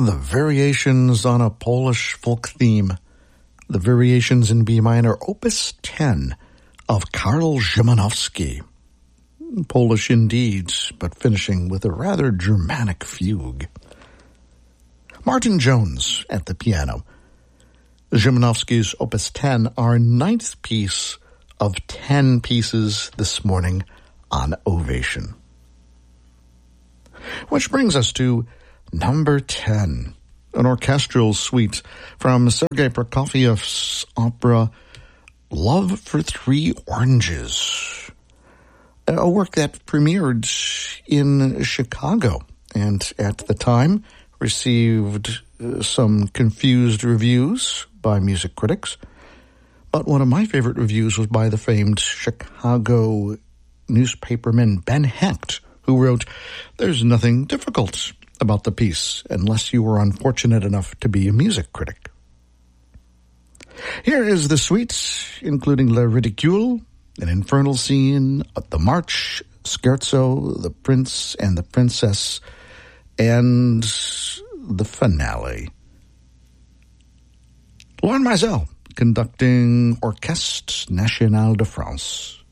The Variations on a Polish Folk Theme. The Variations in B minor, Opus 10 of Karl Szymanowski. Polish indeed, but finishing with a rather Germanic fugue. Martin Jones at the piano. Szymanowski's Opus 10, our ninth piece of 10 pieces this morning on Ovation. Which brings us to number 10, an orchestral suite from Sergei Prokofiev's opera Love for Three Oranges, a work that premiered in Chicago and at the time received some confused reviews by music critics. But one of my favorite reviews was by the famed Chicago newspaperman Ben Hecht, who wrote, "There's nothing difficult about the piece unless you were unfortunate enough to be a music critic." Here is the suite, including Le Ridicule, an infernal scene, the March, Scherzo, the Prince and the Princess, and the finale. Laurent Maisel conducting Orchestre Nationale de France.